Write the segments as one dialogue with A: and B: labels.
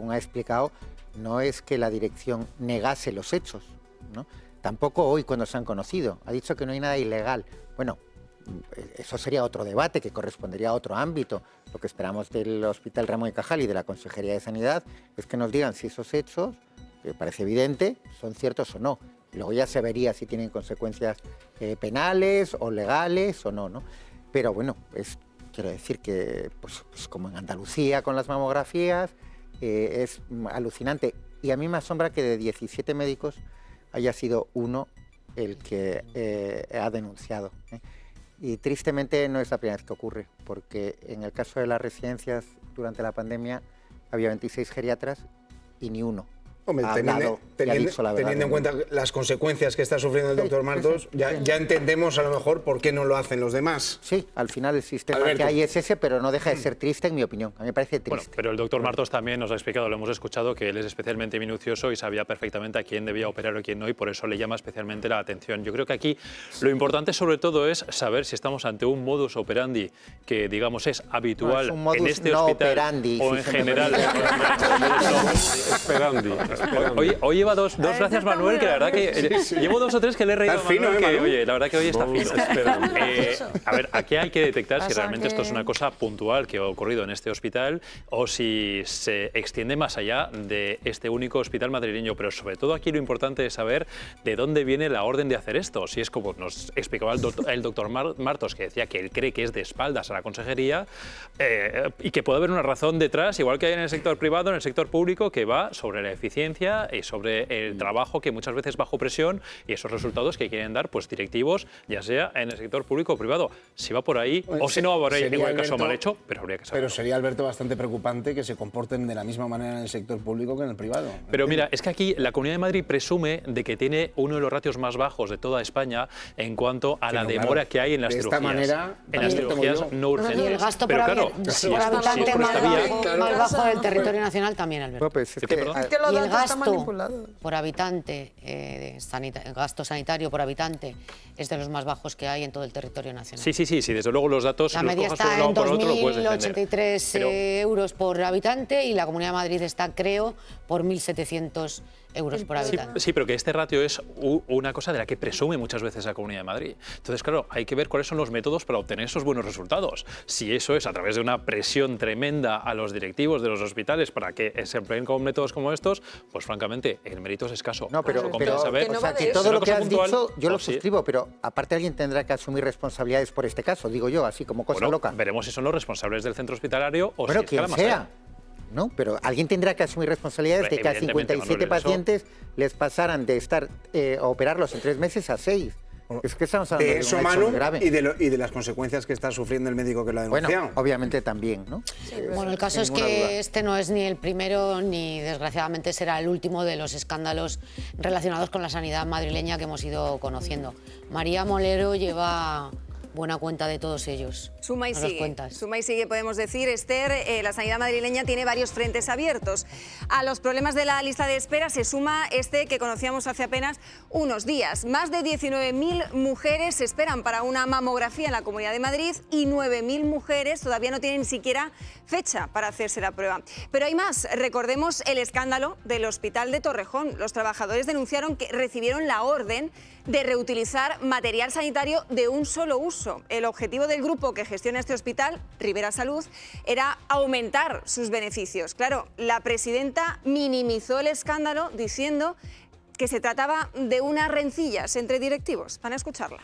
A: según ha explicado, no es que la dirección negase los hechos, ¿no? Tampoco hoy cuando se han conocido. Ha dicho que no hay nada ilegal. Bueno, eso sería otro debate que correspondería a otro ámbito. Lo que esperamos del Hospital Ramón y Cajal y de la Consejería de Sanidad es que nos digan si esos hechos, que parece evidente, son ciertos o no. Luego ya se vería si tienen consecuencias penales o legales o no, ¿no? Pero bueno, quiero decir que pues como en Andalucía con las mamografías, es alucinante. Y a mí me asombra que de 17 médicos haya sido uno el que ha denunciado, ¿eh? Y tristemente no es la primera vez que ocurre, porque en el caso de las residencias durante la pandemia había 26 geriatras y ni uno.
B: Hombre, teniendo en cuenta las consecuencias que está sufriendo el doctor Martos, ya entendemos a lo mejor por qué no lo hacen los demás.
A: Sí, al final el sistema que hay es ese, pero no deja de ser triste, en mi opinión. A mí me parece triste.
C: Bueno, pero el doctor Martos también nos ha explicado, lo hemos escuchado, que él es especialmente minucioso y sabía perfectamente a quién debía operar o quién no, y por eso le llama especialmente la atención. Yo creo que aquí lo importante sobre todo es saber si estamos ante un modus operandi que, digamos, es habitual en este hospital
A: operandi,
C: o en general. Hoy lleva dos gracias, Manuel, que la verdad que llevo 2 o 3 que le he reído a Manuel, que oye, la verdad que hoy está fino. A ver, aquí hay que detectar si realmente esto es una cosa puntual que ha ocurrido en este hospital o si se extiende más allá de este único hospital madrileño. Pero sobre todo aquí lo importante es saber de dónde viene la orden de hacer esto. Si es como nos explicaba el doctor Martos, que decía que él cree que es de espaldas a la consejería y que puede haber una razón detrás, igual que hay en el sector privado, en el sector público, que va sobre la eficiencia y sobre el trabajo que muchas veces bajo presión y esos resultados que quieren dar pues directivos, ya sea en el sector público o privado. Si va por ahí o si no va por ahí, en igual caso mal hecho, pero habría que saberlo.
B: Pero sería, Alberto, bastante preocupante que se comporten de la misma manera en el sector público que en el privado.
C: Pero mira, es que aquí la Comunidad de Madrid presume de que tiene uno de los ratios más bajos de toda España en cuanto a la demora que hay en las cirugías.
B: De esta manera,
C: en las cirugías no urgentes.
D: Y el gasto por habitante más bajo del territorio nacional también, Alberto.
A: Pues es
D: y el gasto por habitante, el gasto sanitario por habitante es de los más bajos que hay en todo el territorio nacional.
C: Sí, desde luego los datos,
D: la
C: si los
D: media
C: cojas por un
D: está
C: lado
D: en
C: por otro, lo puedes defender.
D: 2.083 euros por habitante y la Comunidad de Madrid está, creo, por 1.700 euros por habitante.
C: Sí, pero que este ratio es una cosa de la que presume muchas veces la Comunidad de Madrid. Entonces, claro, hay que ver cuáles son los métodos para obtener esos buenos resultados. Si eso es a través de una presión tremenda a los directivos de los hospitales para que se empleen con métodos como estos, pues francamente, el mérito es escaso.
A: No, pero que todo lo que has dicho yo lo suscribo, pero aparte alguien tendrá que asumir responsabilidades por este caso, digo yo, así como cosa loca.
C: Veremos si son los responsables del centro hospitalario o
A: si
C: es
A: quien sea. ¿No? Pero alguien tendrá que asumir responsabilidades de que a 57 pacientes les pasaran de estar a operarlos en 3 meses a 6. Es que estamos hablando de
B: eso, Manu, grave. Y de las consecuencias que está sufriendo el médico que lo ha denunciado.
A: Bueno, obviamente también, ¿no?
D: Sí, bueno, el caso es que este no es ni el primero ni, desgraciadamente, será el último de los escándalos relacionados con la sanidad madrileña que hemos ido conociendo. María Molero lleva buena cuenta de todos ellos.
E: Suma y sigue, podemos decir. Esther, la sanidad madrileña tiene varios frentes abiertos. A los problemas de la lista de espera se suma este que conocíamos hace apenas unos días. Más de 19.000 mujeres esperan para una mamografía en la Comunidad de Madrid y 9.000 mujeres todavía no tienen ni siquiera fecha para hacerse la prueba. Pero hay más. Recordemos el escándalo del Hospital de Torrejón. Los trabajadores denunciaron que recibieron la orden de reutilizar material sanitario de un solo uso. El objetivo del grupo que gestiona este hospital, Ribera Salud, era aumentar sus beneficios. Claro, la presidenta minimizó el escándalo diciendo que se trataba de unas rencillas entre directivos. Van a escucharla.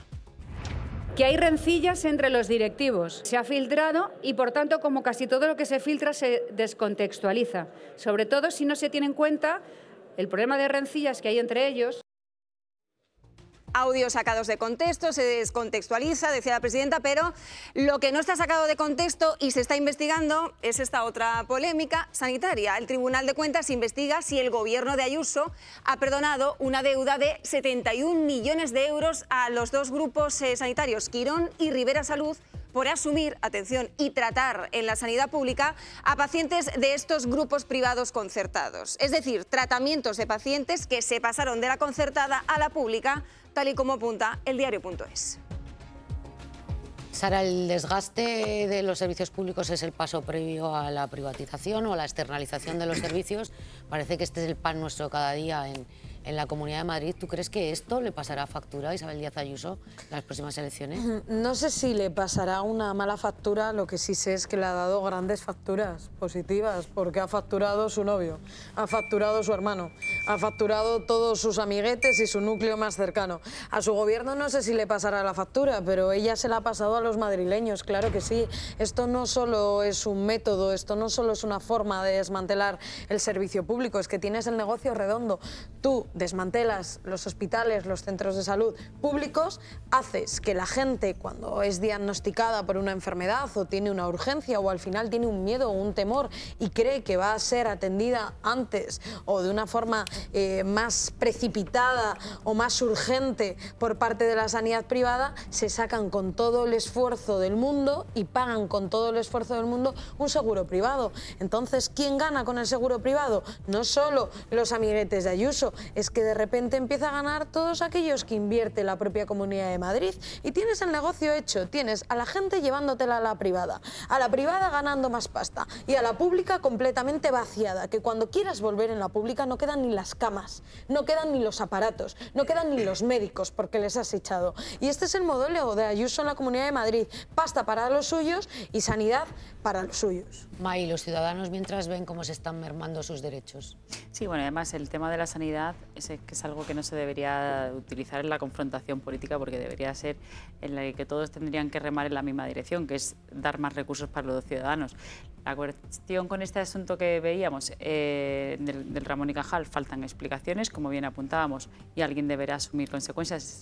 F: Que hay rencillas entre los directivos. Se ha filtrado y, por tanto, como casi todo lo que se filtra, se descontextualiza. Sobre todo si no se tiene en cuenta el problema de rencillas que hay entre ellos.
E: Audios sacados de contexto, se descontextualiza, decía la presidenta, pero lo que no está sacado de contexto y se está investigando es esta otra polémica sanitaria. El Tribunal de Cuentas investiga si el gobierno de Ayuso ha perdonado una deuda de 71 millones de euros a los dos grupos sanitarios, Quirón y Ribera Salud, por asumir, atención, y tratar en la sanidad pública a pacientes de estos grupos privados concertados. Es decir, tratamientos de pacientes que se pasaron de la concertada a la pública, tal y como apunta eldiario.es.
D: Sara, ¿el desgaste de los servicios públicos es el paso previo a la privatización o a la externalización de los servicios? Parece que este es el pan nuestro cada día en la Comunidad de Madrid. ¿Tú crees que esto le pasará factura a Isabel Díaz Ayuso en las próximas elecciones?
G: No sé si le pasará una mala factura, lo que sí sé es que le ha dado grandes facturas positivas, porque ha facturado su novio, ha facturado su hermano, ha facturado todos sus amiguetes y su núcleo más cercano. A su gobierno no sé si le pasará la factura, pero ella se la ha pasado a los madrileños, claro que sí. Esto no solo es un método, esto no solo es una forma de desmantelar el servicio público, es que tienes el negocio redondo. Tú desmantelas los hospitales, los centros de salud públicos, haces que la gente, cuando es diagnosticada por una enfermedad o tiene una urgencia o al final tiene un miedo o un temor y cree que va a ser atendida antes o de una forma más precipitada o más urgente por parte de la sanidad privada, se sacan con todo el esfuerzo del mundo y pagan con todo el esfuerzo del mundo un seguro privado. Entonces, ¿quién gana con el seguro privado? No solo los amiguetes de Ayuso, es que de repente empieza a ganar todos aquellos que invierte la propia Comunidad de Madrid y tienes el negocio hecho, tienes a la gente llevándotela a la privada ganando más pasta y a la pública completamente vaciada, que cuando quieras volver en la pública no quedan ni las camas, no quedan ni los aparatos, no quedan ni los médicos porque les has echado. Y este es el modelo de Ayuso en la Comunidad de Madrid, pasta para los suyos y sanidad para los suyos.
D: May, los ciudadanos mientras ven cómo se están mermando sus derechos.
H: Sí, bueno, además el tema de la sanidad es algo que no se debería utilizar en la confrontación política, porque debería ser en la que todos tendrían que remar en la misma dirección, que es dar más recursos para los ciudadanos. La cuestión con este asunto que veíamos del Ramón y Cajal, faltan explicaciones, como bien apuntábamos, y alguien deberá asumir consecuencias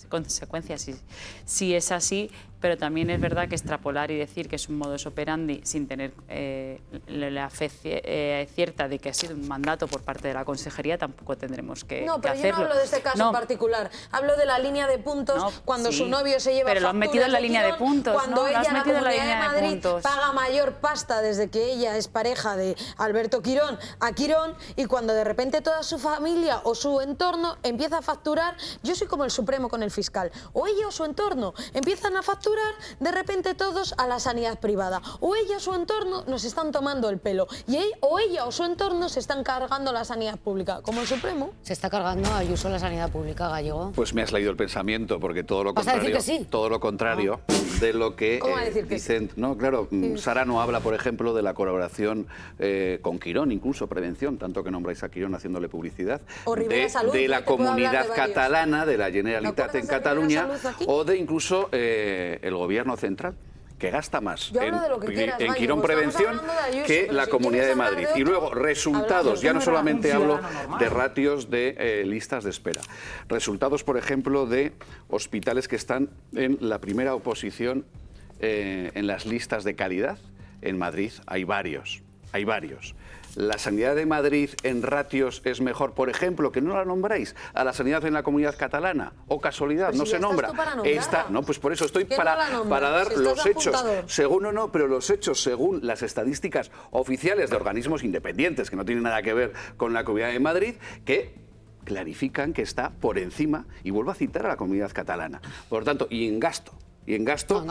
H: si es así, pero también es verdad que extrapolar y decir que es un modus operandi sin tener la fe cierta de que ha sido un mandato por parte de la Consejería, tampoco tendremos que hacerlo.
G: No, pero yo no hablo de este caso en particular, hablo de la línea de puntos cuando su novio se lleva
H: pero lo han metido en la línea de puntos,
G: cuando ella,
H: la
G: Comunidad de Madrid, paga mayor pasta desde que ella es pareja de Alberto Quirón a Quirón, y cuando de repente toda su familia o su entorno empieza a facturar, yo soy como el Supremo con el fiscal, o ella o su entorno empiezan a facturar de repente todos a la sanidad privada, o ella o su entorno nos están tomando el pelo, o ella o su entorno se están cargando la sanidad pública, como el Supremo.
D: ¿Se está cargando a Ayuso la sanidad pública, Gallego?
I: Pues me has leído el pensamiento, porque todo lo contrario, todo lo contrario de lo que dicen. No, claro, Sara no habla, por ejemplo, de la colaboración con Quirón, incluso prevención, tanto que nombráis a Quirón haciéndole publicidad, de la comunidad catalana, de la Generalitat en Cataluña, o de incluso el gobierno central, que gasta más en Quirón Prevención que la Comunidad de Madrid. Y luego, resultados, ya no solamente hablo de ratios de listas de espera, resultados, por ejemplo, de hospitales que están en la primera oposición en las listas de calidad. En Madrid hay varios. La sanidad de Madrid en ratios es mejor, por ejemplo, que no la nombráis, a la sanidad en la Comunidad Catalana, o casualidad, no se nombra. No, pues por eso estoy para dar los hechos. Pero los hechos según las estadísticas oficiales de organismos independientes, que no tienen nada que ver con la Comunidad de Madrid, que clarifican que está por encima, y vuelvo a citar a la Comunidad Catalana. Por tanto, y en gasto. No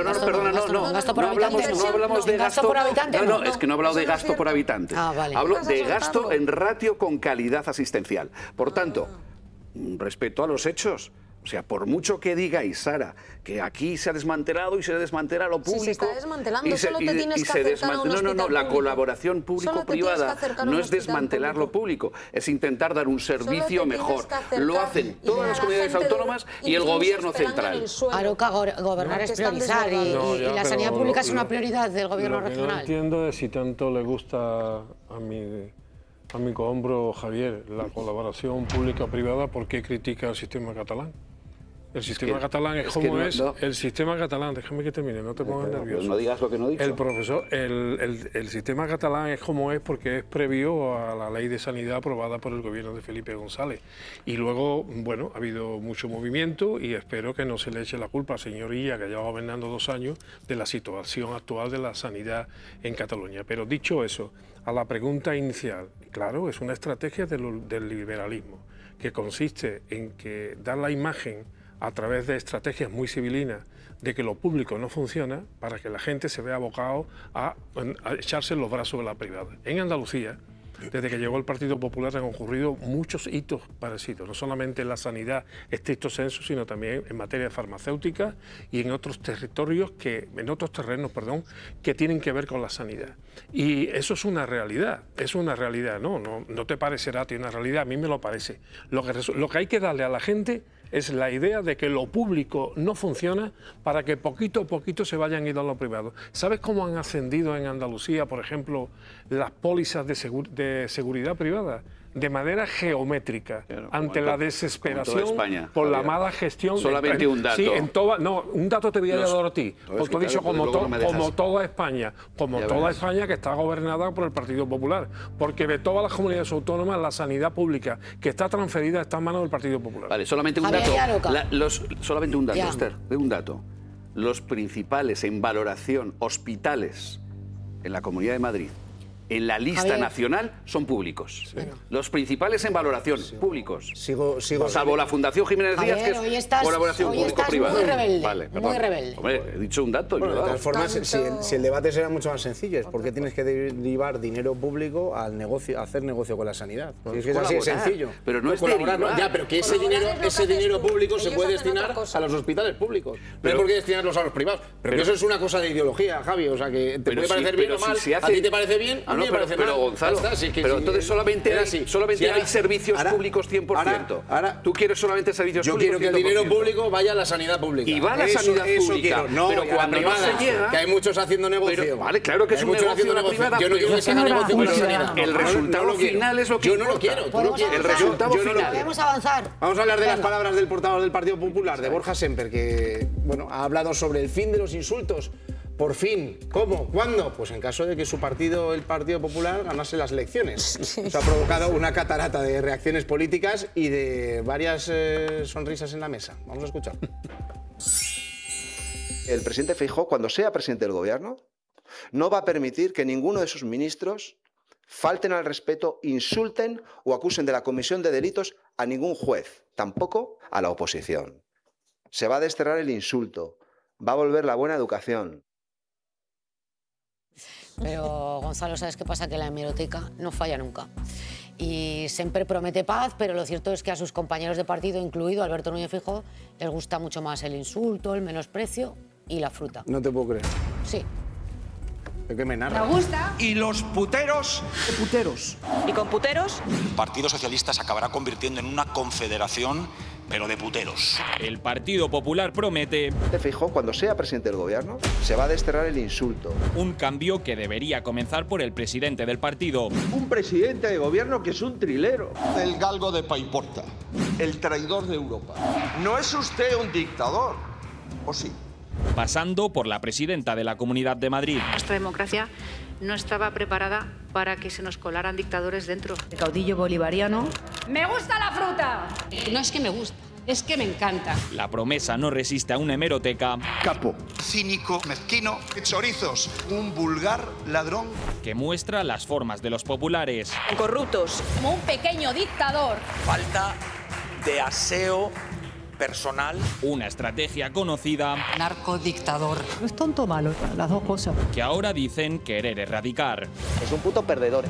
I: hablamos de gasto por habitante. No, es que no he hablado de gasto por habitante. Hablo de gasto en ratio con calidad asistencial. Por tanto, respeto a los hechos. O sea, por mucho que digáis, Sara, que aquí se ha desmantelado y se desmantela lo público...
G: Si se está desmantelando, solo te tienes que acercar a un hospital público.
I: La colaboración público-privada no es desmantelar lo público, es intentar dar un servicio mejor. Lo hacen todas las comunidades autónomas y el gobierno central.
D: Aroca, gobernar es priorizar y la sanidad pública es una prioridad del gobierno regional.
J: Lo que no entiendo es si tanto le gusta a mi cohombro Javier la colaboración pública-privada, ¿por qué critica el sistema catalán? El sistema catalán es como es. El sistema catalán, déjame que termine, no te pongas nervioso.
I: No digas lo que no digo.
J: El sistema catalán es como es porque es previo a la ley de sanidad aprobada por el gobierno de Felipe González. Y luego, bueno, ha habido mucho movimiento y espero que no se le eche la culpa al señor Illa, que lleva gobernando 2 años, de la situación actual de la sanidad en Cataluña. Pero dicho eso, a la pregunta inicial, claro, es una estrategia del liberalismo, que consiste en que dar la imagen a través de estrategias muy civilinas de que lo público no funciona, para que la gente se vea abocado a echarse en los brazos de la privada. En Andalucía, desde que llegó el Partido Popular, han ocurrido muchos hitos parecidos, no solamente en la sanidad estricto sensu, sino también en materia farmacéutica y en otros terrenos que tienen que ver con la sanidad. Y eso es una realidad, no te parecerá a ti una realidad, a mí me lo parece. Lo que hay que darle a la gente es la idea de que lo público no funciona para que poquito a poquito se vayan yendo a lo privado. ¿Sabes cómo han ascendido en Andalucía, por ejemplo, las pólizas de seguridad privada? De manera geométrica, ante la desesperación
I: España,
J: por la mala gestión.
I: Solamente un dato.
J: Sí, un dato te voy a dar a ti. Porque tú has dicho como toda España, que está gobernada por el Partido Popular. Porque de todas las comunidades autónomas, la sanidad pública que está transferida está en manos del Partido Popular.
I: Vale, solamente un dato. Solamente un dato, Esther, de un dato. Los principales en valoración hospitales en la Comunidad de Madrid, en la lista nacional, son públicos. Sí. Los principales en valoración, públicos.
B: Sigo.
I: Salvo la Fundación Jiménez Díaz, que es colaboración público-privada.
D: Muy rebelde.
I: Vale, perdón.
D: Muy rebelde.
I: Hombre, he dicho un dato.
B: Bueno, de todas formas, si el debate será mucho más sencillo, es por qué tienes que derivar dinero público al negocio, a hacer negocio con la sanidad. Si es que es así de sencillo.
I: Pero no es colaborar.
K: Ya, pero que ese dinero público se puede destinar a los hospitales públicos. No hay por qué destinarlos a los privados. Pero eso es una cosa de ideología, Javi. O sea, que te puede parecer bien o mal. A ti te parece bien, a mí me parece mal.
I: Gonzalo, pero entonces solamente hay servicios públicos 100%.
K: Ahora,
I: tú quieres solamente servicios públicos.
K: Yo quiero que el dinero público vaya a la sanidad pública.
I: Y va a la sanidad pública.
K: No, pero cuando no se llega, que hay muchos haciendo negocio.
I: Pero, vale, claro que es un negocio de la privada.
K: Yo no quiero que se haga negocio con la sanidad.
I: El resultado final es lo que
K: yo no lo quiero.
I: El resultado final.
D: Podemos avanzar.
K: Vamos a hablar de las palabras del portavoz del Partido Popular, de Borja Semper, que ha hablado sobre el fin de los insultos. Por fin. ¿Cómo? ¿Cuándo? Pues en caso de que su partido, el Partido Popular, ganase las elecciones. Eso ha provocado una catarata de reacciones políticas y de varias sonrisas en la mesa. Vamos a escuchar.
L: El presidente Feijóo, cuando sea presidente del gobierno, no va a permitir que ninguno de sus ministros falten al respeto, insulten o acusen de la comisión de delitos a ningún juez, tampoco a la oposición. Se va a desterrar el insulto, va a volver la buena educación.
D: Pero, Gonzalo, ¿sabes qué pasa? Que la hemeroteca no falla nunca. Y siempre promete paz, pero lo cierto es que a sus compañeros de partido, incluido Alberto Núñez Feijóo, les gusta mucho más el insulto, el menosprecio y la fruta.
K: No te puedo creer.
D: Sí.
K: ¿De qué me narra?
F: Me gusta.
M: Y los puteros.
N: Puteros.
E: ¿Y con puteros?
M: El Partido Socialista se acabará convirtiendo en una confederación, pero de puteros.
O: El Partido Popular promete...
L: Feijóo, cuando sea presidente del gobierno, se va a desterrar el insulto.
O: Un cambio que debería comenzar por el presidente del partido.
P: Un presidente de gobierno que es un trilero. El galgo de Paiporta. El traidor de Europa. No es usted un dictador, ¿o sí?
O: Pasando por la presidenta de la Comunidad de Madrid.
Q: Nuestra democracia no estaba preparada para que se nos colaran dictadores dentro.
R: El caudillo bolivariano.
F: ¡Me gusta la fruta!
Q: No es que me gusta, es que me encanta.
O: La promesa no resiste a una hemeroteca.
P: Capo. Cínico, mezquino, chorizos. Un vulgar ladrón.
O: Que muestra las formas de los populares.
Q: Corruptos.
F: Como un pequeño dictador.
M: Falta de aseo personal.
O: Una estrategia conocida.
R: Narcodictador. No es tonto o malo, las dos cosas.
O: Que ahora dicen querer erradicar.
S: Es un puto perdedor.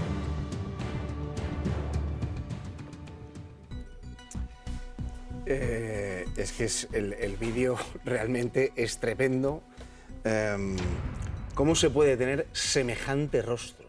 K: Es que el vídeo realmente es tremendo. ¿Cómo se puede tener semejante rostro?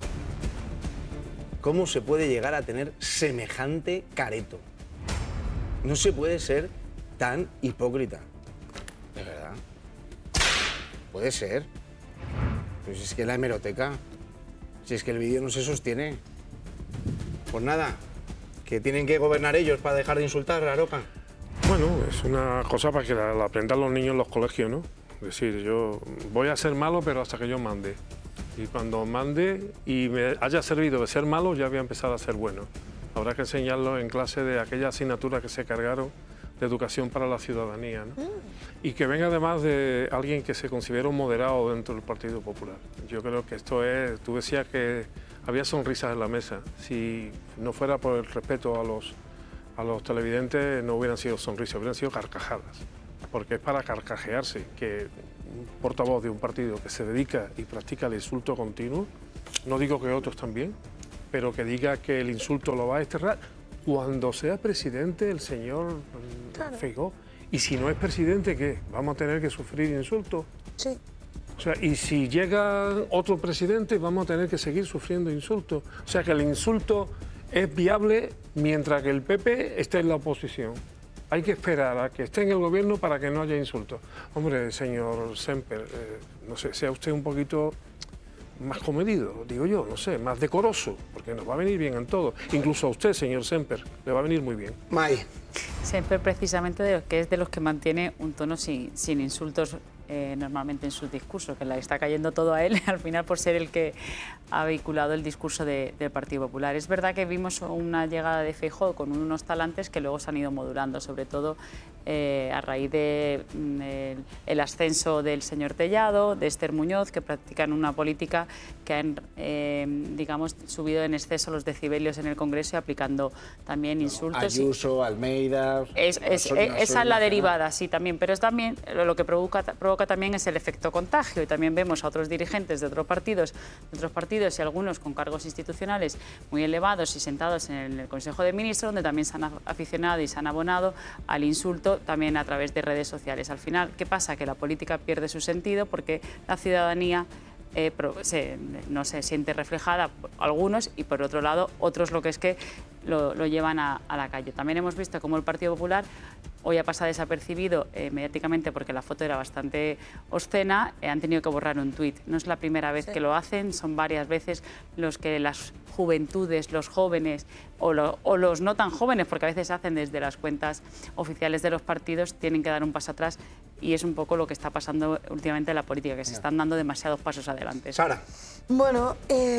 K: ¿Cómo se puede llegar a tener semejante careto? No se puede ser tan hipócrita, de verdad. Puede ser. Pues es que la hemeroteca, si es que el vídeo no se sostiene. Pues nada, que tienen que gobernar ellos para dejar de insultar, Aroca.
J: Bueno, es una cosa para que la aprendan los niños en los colegios, ¿no? Es decir, yo voy a ser malo, pero hasta que yo mande. Y cuando mande y me haya servido de ser malo, ya voy a empezar a ser bueno. Habrá que enseñarlo en clase de aquella asignatura que se cargaron de educación para la ciudadanía, ¿no? Y que venga además de alguien que se considera un moderado dentro del Partido Popular. Yo creo que esto es... Tú decías que había sonrisas en la mesa. Si no fuera por el respeto a los a los televidentes no hubieran sido sonrisas, hubieran sido carcajadas, porque es para carcajearse que un portavoz de un partido que se dedica y practica el insulto continuo, no digo que otros también, pero que diga que el insulto lo va a desterrar cuando sea presidente el señor Feijóo. Y si no es presidente, ¿qué? ¿Vamos a tener que sufrir insultos?
G: Sí.
J: O sea, y si llega otro presidente, vamos a tener que seguir sufriendo insultos. O sea, que el insulto es viable mientras que el PP esté en la oposición. Hay que esperar a que esté en el gobierno para que no haya insultos. Hombre, señor Semper, no sé, sea usted un poquito más comedido, digo yo, no sé, más decoroso, porque nos va a venir bien en todo. Incluso a usted, señor Semper, le va a venir muy bien.
B: May.
H: Semper precisamente es de los que mantiene un tono sin insultos normalmente en sus discursos, que le está cayendo todo a él al final por ser el que ha vehiculado el discurso del Partido Popular. Es verdad que vimos una llegada de Feijóo con unos talantes que luego se han ido modulando, sobre todo a raíz del ascenso del señor Tellado, de Esther Muñoz, que practican una política que han, digamos, subido en exceso los decibelios en el Congreso y aplicando también insultos.
K: Ayuso, Almeida...
H: Esa es la derivada, sí, también, pero es también lo que provoca también es el efecto contagio, y también vemos a otros dirigentes de otros partidos y algunos con cargos institucionales muy elevados y sentados en el Consejo de Ministros, donde también se han aficionado y se han abonado al insulto también a través de redes sociales. Al final, ¿qué pasa? Que la política pierde su sentido porque la ciudadanía no se siente reflejada por algunos y por otro lado otros lo llevan a la calle. También hemos visto cómo el Partido Popular hoy ha pasado desapercibido mediáticamente porque la foto era bastante obscena, han tenido que borrar un tuit. No es la primera vez que lo hacen, son varias veces los que las juventudes, los jóvenes o los no tan jóvenes, porque a veces hacen desde las cuentas oficiales de los partidos, tienen que dar un paso atrás, y es un poco lo que está pasando últimamente en la política, que se están dando demasiados pasos adelante.
B: Sara.
G: Bueno,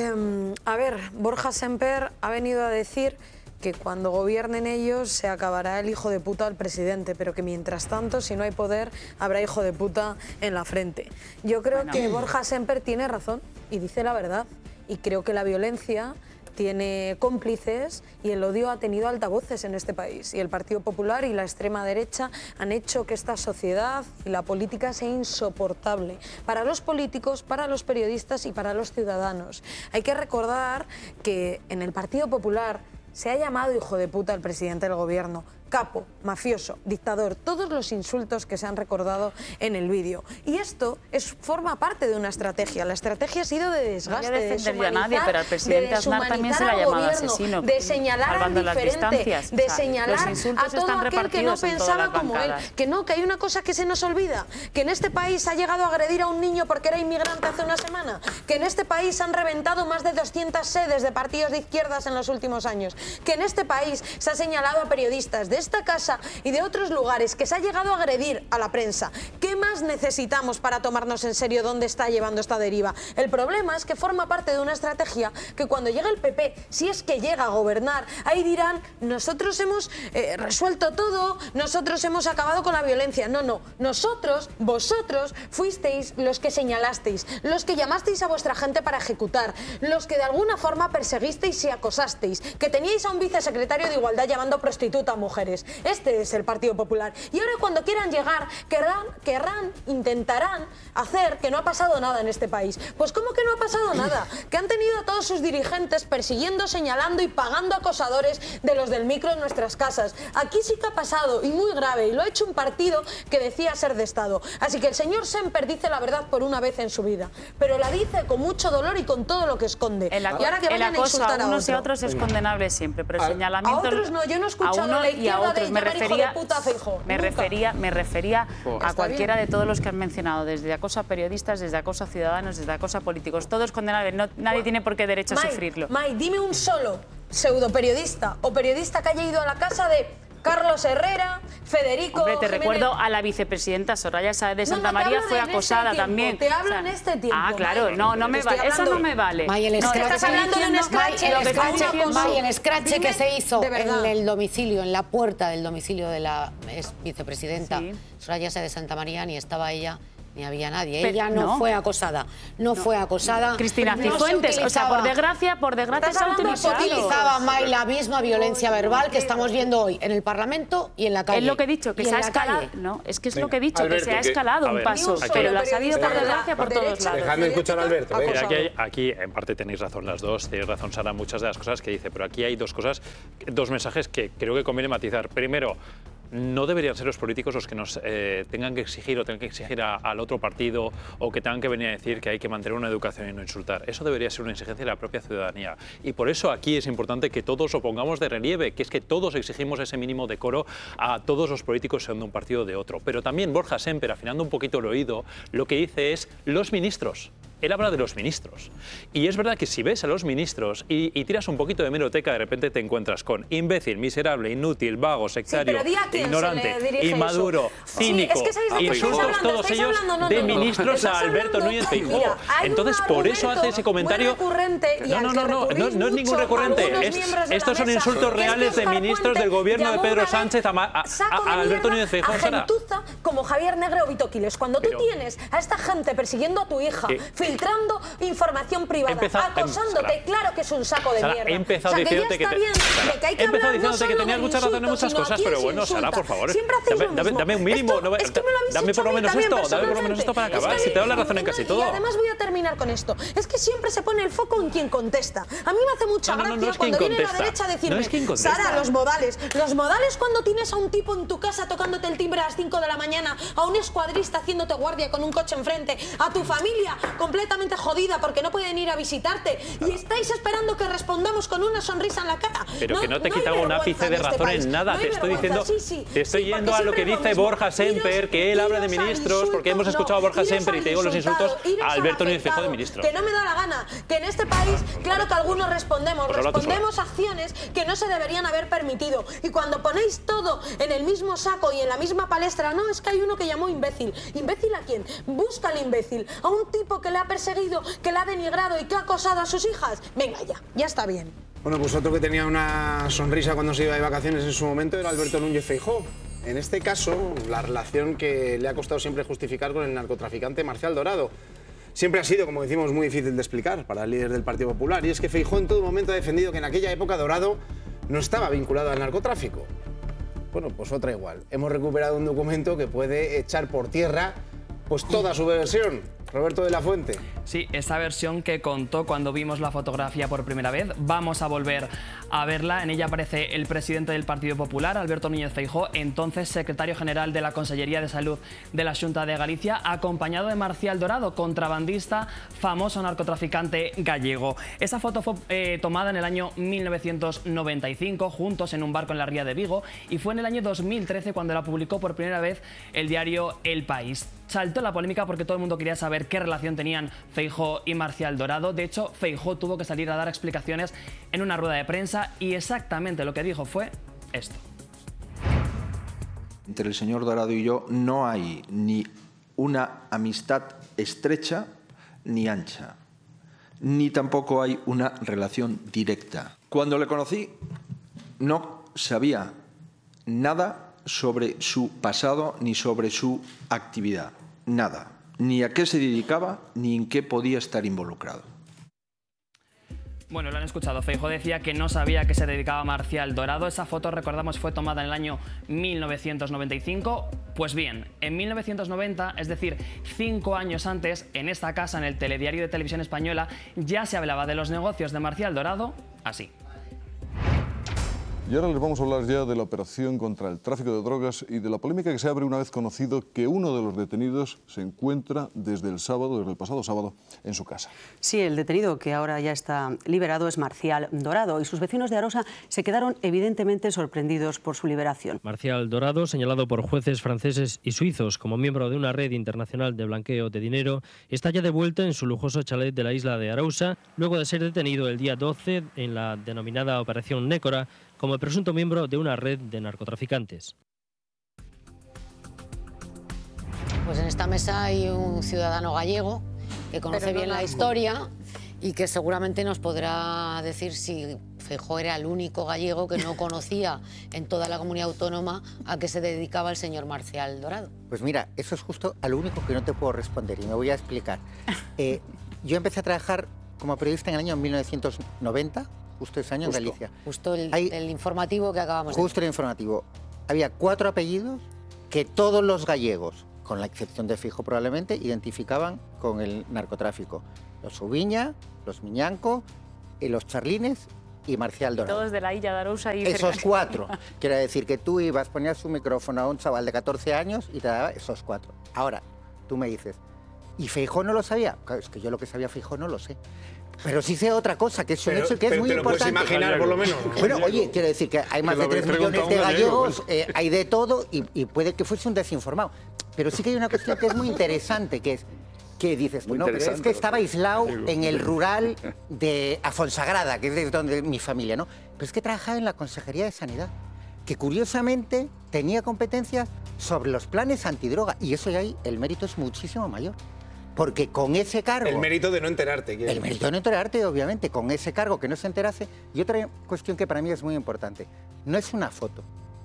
G: a ver, Borja Semper ha venido a decir que cuando gobiernen ellos se acabará el hijo de puta al presidente, pero que mientras tanto, si no hay poder, habrá hijo de puta en la frente. Yo creo que Borja Semper tiene razón y dice la verdad, y creo que la violencia tiene cómplices y el odio ha tenido altavoces en este país, y el Partido Popular y la extrema derecha han hecho que esta sociedad y la política sea insoportable para los políticos, para los periodistas y para los ciudadanos. Hay que recordar que en el Partido Popular se ha llamado hijo de puta al presidente del gobierno, capo, mafioso, dictador, todos los insultos que se han recordado en el vídeo. Y esto forma parte de una estrategia. La estrategia ha sido de desgaste,
H: no voy a defender a nadie, pero al presidente Aznar también se le ha llamado asesino,
G: de señalar al diferente, de señalar a todo aquel que no pensaba como él. Que no, que hay una cosa que se nos olvida, que en este país ha llegado a agredir a un niño porque era inmigrante hace una semana, que en este país han reventado más de 200 sedes de partidos de izquierdas en los últimos años, que en este país se ha señalado a periodistas de esta casa y de otros lugares, que se ha llegado a agredir a la prensa. ¿Qué más necesitamos para tomarnos en serio dónde está llevando esta deriva? El problema es que forma parte de una estrategia que cuando llega el PP, si es que llega a gobernar, ahí dirán, nosotros hemos resuelto todo, nosotros hemos acabado con la violencia. No, no, vosotros fuisteis los que señalasteis, los que llamasteis a vuestra gente para ejecutar, los que de alguna forma perseguisteis y acosasteis, que teníais a un vicesecretario de Igualdad llamando prostituta a mujeres. Este es el Partido Popular. Y ahora cuando quieran llegar, intentarán hacer que no ha pasado nada en este país. Pues ¿cómo que no ha pasado nada? Que han tenido a todos sus dirigentes persiguiendo, señalando y pagando acosadores de los del micro en nuestras casas. Aquí sí que ha pasado, y muy grave, y lo ha hecho un partido que decía ser de Estado. Así que el señor Semper dice la verdad por una vez en su vida, pero la dice con mucho dolor y con todo lo que esconde.
H: Y ahora que vayan a insultar a unos y a otros es condenable siempre, pero el señalamiento
G: a otros no, yo no he escuchado
H: a uno y a otros. Me refería a cualquiera de todos los que han mencionado, desde acoso a periodistas, desde acoso a ciudadanos, desde acoso a políticos. Todo es condenable, nadie tiene por qué derecho a sufrirlo.
G: May, dime un solo pseudoperiodista o periodista que haya ido a la casa de Carlos Herrera, Federico
H: Hombre, te
G: Jiménez.
H: Recuerdo a la vicepresidenta Soraya Sáez de Santa María, fue acosada también.
G: Te hablo en este tiempo.
H: Ah, claro, no me vale, eso no me vale.
D: May, el escrache que se hizo en el domicilio, en la puerta del domicilio de la ex vicepresidenta Soraya Sáez de Santa María, ni estaba ella ni había nadie. Ella no fue acosada. No fue acosada.
H: Cristina Cifuentes, o sea, por desgracia se
D: utilizaba más la misma violencia verbal que estamos viendo hoy en el Parlamento y en la calle.
H: Es lo que he dicho, que se ha escalado. No, es que es lo que he dicho, que se ha escalado un paso, pero lo ha salido por desgracia por todos lados.
B: Dejadme escuchar a Alberto.
C: Aquí, en parte, tenéis razón las dos. Tenéis razón, Sara, muchas de las cosas que dice. Pero aquí hay dos mensajes que creo que conviene matizar. Primero, no deberían ser los políticos los que nos tengan que exigir al otro partido o que tengan que venir a decir que hay que mantener una educación y no insultar. Eso debería ser una exigencia de la propia ciudadanía. Y por eso aquí es importante que todos lo pongamos de relieve, que es que todos exigimos ese mínimo decoro a todos los políticos, sean de un partido o de otro. Pero también Borja Sémper, afinando un poquito el oído, lo que dice es los ministros. Él habla de los ministros. Y es verdad que si ves a los ministros y tiras un poquito de hemeroteca, de repente te encuentras con imbécil, miserable, inútil, vago, sectario, ignorante, inmaduro, cínico, insultos todos ellos de ministros a Alberto Núñez Feijóo. Entonces, por eso hace ese comentario. No es ningún recurrente. Estos son insultos reales de ministros del gobierno de Pedro Sánchez a Alberto Núñez Feijóo.
N: Como Javier Negre o Vito Quiles. Cuando tú tienes a esta gente persiguiendo a tu hija, filtrando información privada, acosándote, claro que es un saco de mierda.
C: He empezado diciéndote que tenías mucha razón en muchas cosas, pero bueno, Sara, por favor, dame un mínimo, dame por lo menos esto para acabar, si te doy la razón en casi todo.
N: Y además voy a terminar con esto, es que siempre se pone el foco en quien contesta. A mí me hace mucha gracia cuando viene la derecha a decirme, Sara, los modales cuando tienes a un tipo en tu casa tocándote el timbre a las 5 de la mañana, a un escuadrista haciéndote guardia con un coche enfrente, a tu familia completamente jodida porque no pueden ir a visitarte y estáis esperando que respondamos con una sonrisa en la cara.
C: Pero que no te he quitado un ápice de razón en nada, te estoy diciendo, te estoy yendo a lo que dice Borja Sémper, que él habla de ministros, porque hemos escuchado a Borja Sémper y te digo los insultos a Alberto Núñez Feijóo de ministro.
N: Que no me da la gana, que en este país, claro que algunos respondemos acciones que no se deberían haber permitido. Y cuando ponéis todo en el mismo saco y en la misma palestra, no, es que hay uno que llamó imbécil. ¿Imbécil a quién? Busca al imbécil, a un tipo que le ha perseguido, que le ha denigrado y que ha acosado a sus hijas. Venga ya está bien.
B: Bueno, pues otro que tenía una sonrisa cuando se iba de vacaciones en su momento era Alberto Núñez Feijóo. En este caso, la relación que le ha costado siempre justificar con el narcotraficante Marcial Dorado. Siempre ha sido, como decimos, muy difícil de explicar para el líder del Partido Popular. Y es que Feijóo en todo momento ha defendido que en aquella época Dorado no estaba vinculado al narcotráfico. Bueno, pues otra igual. Hemos recuperado un documento que puede echar por tierra pues toda su versión. Roberto de la Fuente.
S: Sí, esa versión que contó cuando vimos la fotografía por primera vez. Vamos a volver a verla. En ella aparece el presidente del Partido Popular, Alberto Núñez Feijóo, entonces secretario general de la Consellería de Salud de la Xunta de Galicia, acompañado de Marcial Dorado, contrabandista, famoso narcotraficante gallego. Esa foto fue tomada en el año 1995, juntos en un barco en la ría de Vigo, y fue en el año 2013 cuando la publicó por primera vez el diario El País. Saltó la polémica porque todo el mundo quería saber qué relación tenían Feijóo y Marcial Dorado. De hecho, Feijóo tuvo que salir a dar explicaciones en una rueda de prensa y exactamente lo que dijo fue esto.
T: Entre el señor Dorado y yo no hay ni una amistad estrecha ni ancha, ni tampoco hay una relación directa. Cuando le conocí no sabía nada sobre su pasado ni sobre su actividad, nada. Ni a qué se dedicaba, ni en qué podía estar involucrado.
S: Bueno, lo han escuchado. Feijóo decía que no sabía a qué se dedicaba Marcial Dorado. Esa foto, recordamos, fue tomada en el año 1995. Pues bien, en 1990, es decir, 5 años antes, en esta casa, en el Telediario de Televisión Española, ya se hablaba de los negocios de Marcial Dorado así.
U: Y ahora les vamos a hablar ya de la operación contra el tráfico de drogas y de la polémica que se abre una vez conocido que uno de los detenidos se encuentra desde el pasado sábado, en su casa.
V: Sí, el detenido que ahora ya está liberado es Marcial Dorado y sus vecinos de Arosa se quedaron evidentemente sorprendidos por su liberación.
W: Marcial Dorado, señalado por jueces franceses y suizos como miembro de una red internacional de blanqueo de dinero, está ya de vuelta en su lujoso chalet de la isla de Arousa, luego de ser detenido el día 12 en la denominada Operación Nécora, como presunto miembro de una red de narcotraficantes.
D: Pues en esta mesa hay un ciudadano gallego que conoce bien la historia y que seguramente nos podrá decir si Feijóo era el único gallego que no conocía en toda la comunidad autónoma a qué se dedicaba el señor Marcial Dorado.
A: Pues mira, eso es justo a lo único que no te puedo responder y me voy a explicar. Yo empecé a trabajar como periodista en el año 1990, justo ese año en Galicia.
D: Justo el informativo que acabamos de ver.
A: Justo el informativo. Había 4 apellidos que todos los gallegos, con la excepción de Feijóo probablemente, identificaban con el narcotráfico. Los Ubiña, los Miñanco, los Charlines y Marcial Dorado.
H: Todos de la Illa de Arousa y
A: esos 4. Quiere decir que tú ibas, ponías un micrófono a un chaval de 14 años y te daba esos 4. Ahora, tú me dices, ¿y Feijóo no lo sabía? Claro, es que yo lo que sabía Feijóo no lo sé. Pero sí sé otra cosa, que es un hecho que es muy importante.
B: Pero te lo puedes imaginar, por lo menos.
A: Bueno, oye, quiero decir que hay más de 3 millones de gallegos, hay de todo y puede que fuese un desinformado. Pero sí que hay una cuestión que es muy interesante, que es que dices, no, pero es que estaba aislado en el rural de Afonsagrada, que es de donde mi familia, ¿no? Pero es que trabajaba en la Consejería de Sanidad, que curiosamente tenía competencias sobre los planes antidroga, y eso ya ahí el mérito es muchísimo mayor. Porque con ese cargo...
B: El mérito de no enterarte.
A: El mérito de no enterarte, obviamente, con ese cargo que no se enterase. Y otra cuestión que para mí es muy importante, no es una foto,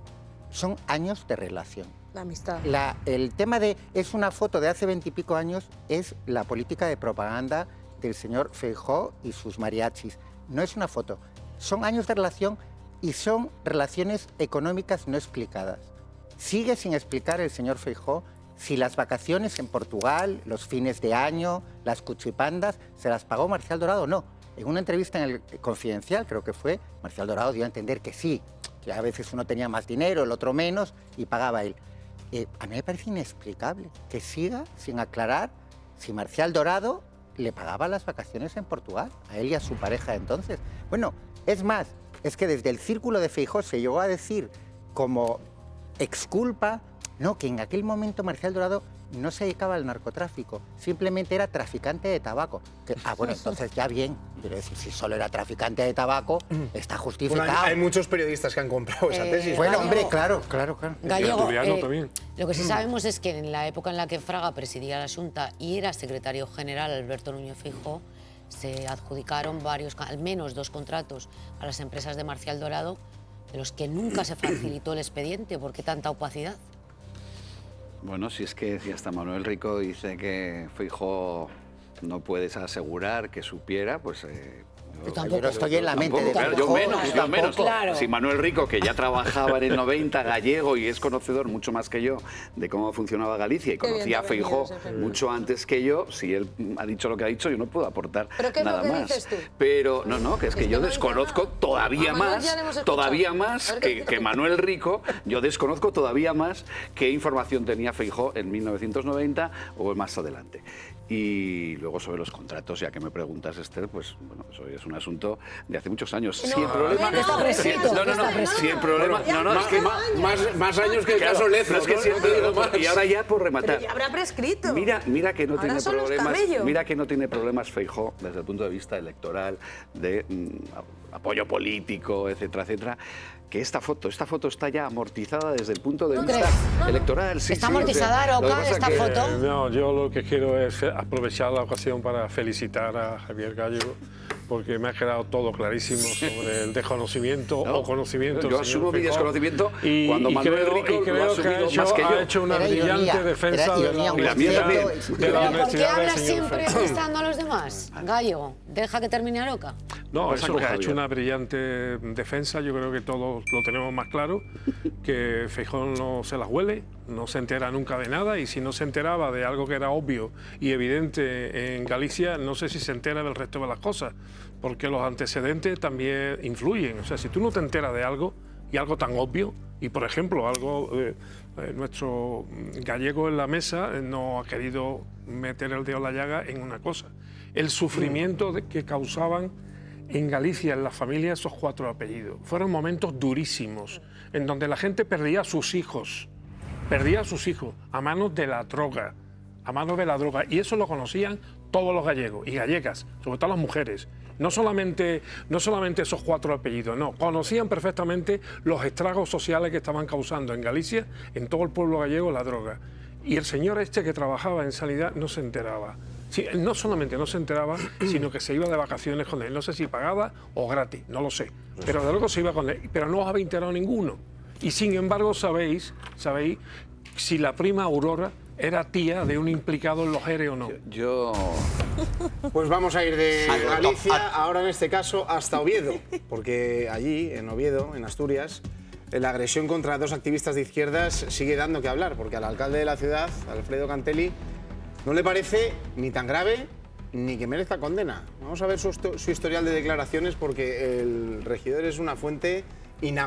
A: son años de relación.
G: La amistad.
A: El tema de es una foto de hace 20 y pico años es la política de propaganda del señor Feijóo y sus mariachis. No es una foto, son años de relación y son relaciones económicas no explicadas. Sigue sin explicar el señor Feijóo si las vacaciones en Portugal, los fines de año, las cuchipandas, se las pagó Marcial Dorado o no. En una entrevista en el Confidencial, creo que fue, Marcial Dorado dio a entender que sí, que a veces uno tenía más dinero, el otro menos, y pagaba él. A mí me parece inexplicable que siga sin aclarar si Marcial Dorado le pagaba las vacaciones en Portugal, a él y a su pareja entonces. Bueno, es más, es que desde el círculo de Feijóo se llegó a decir como exculpa, no, que en aquel momento Marcial Dorado no se dedicaba al narcotráfico, simplemente era traficante de tabaco. Bueno, entonces ya bien, quiero decir, si solo era traficante de tabaco, está justificado.
B: Bueno, hay muchos periodistas que han comprado esa tesis.
A: Bueno, hombre, claro.
D: Gallego, lo que sí sabemos es que en la época en la que Fraga presidía la Xunta y era secretario general Alberto Núñez Feijóo, se adjudicaron al menos 2 contratos a las empresas de Marcial Dorado, de los que nunca se facilitó el expediente. ¿Por qué tanta opacidad?
E: Bueno, si es que si hasta Manuel Rico dice que Feijóo no puedes asegurar que supiera, pues...
A: Yo no estoy en la mente de
E: Feijóo. Yo menos.
D: Claro.
E: Si Manuel Rico, que ya trabajaba en el 90, gallego, y es conocedor mucho más que yo de cómo funcionaba Galicia y conocía a Feijóo mucho antes que yo, si él ha dicho lo que ha dicho, yo no puedo aportar nada más.
G: Dices tú?
E: Pero no, que es que yo desconozco todavía más que Manuel Rico, yo desconozco todavía más qué información tenía Feijóo en 1990 o más adelante. Y luego sobre los contratos, ya que me preguntas, Esther, pues bueno, eso es un asunto de hace muchos años. Si el problema... es que
B: más años que el caso Lezo.
E: Es que siempre digo más. Y ahora ya por rematar.
N: Pero ya habrá prescrito.
E: Mira que no tiene problemas. Mira que no tiene problemas Feijóo desde el punto de vista electoral, de apoyo político, etcétera, etcétera. Que esta foto está ya amortizada desde el punto de vista electoral.
D: ¿Está amortizada, Aroca, esta foto?
J: No, yo lo que quiero es aprovechar la ocasión para felicitar a Javier Gallego, porque me ha quedado todo clarísimo sobre el desconocimiento o conocimiento.
E: Yo asumo mi desconocimiento cuando Manuel Rico lo ha asumido más que yo.
J: Ha hecho una brillante defensa de la
E: universidad.
D: ¿Por qué hablas siempre prestando a los demás? Gallego, deja que termine Aroca.
J: No, eso que ha hecho una brillante defensa, yo creo que todos lo tenemos más claro, que Feijóo no se las huele, no se entera nunca de nada, y si no se enteraba de algo que era obvio y evidente en Galicia, no sé si se entera del resto de las cosas, porque los antecedentes también influyen. O sea, si tú no te enteras de algo, y algo tan obvio, y por ejemplo, algo nuestro gallego en la mesa no ha querido meter el dedo en la llaga en una cosa, el sufrimiento que causaban en Galicia, en la familia, esos 4 apellidos. Fueron momentos durísimos, en donde la gente perdía a sus hijos a manos de la droga, y eso lo conocían todos los gallegos y gallegas, sobre todo las mujeres. No solamente esos 4 apellidos, no, conocían perfectamente los estragos sociales que estaban causando en Galicia, en todo el pueblo gallego, la droga. Y el señor este que trabajaba en sanidad no se enteraba. Sí, no solamente no se enteraba, sino que se iba de vacaciones con él. No sé si pagada o gratis, no lo sé. Pero de luego se iba con él. Pero no os habéis enterado ninguno. Y sin embargo sabéis si la prima Aurora era tía de un implicado en los ERE o no.
B: Pues vamos a ir de Galicia, ahora en este caso, hasta Oviedo. Porque allí, en Oviedo, en Asturias, la agresión contra 2 activistas de izquierdas sigue dando que hablar. Porque al alcalde de la ciudad, Alfredo Cantelli, no le parece ni tan grave ni que merezca condena. Vamos a ver su historial de declaraciones porque el regidor es una fuente inagotable